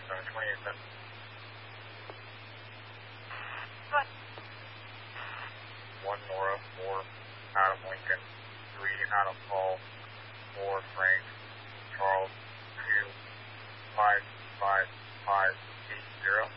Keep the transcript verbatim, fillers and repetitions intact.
seven twenty-eight, seven. one Nora, four Adam Lincoln, three Adam Paul, four Frank Charles, two five five five eight zero.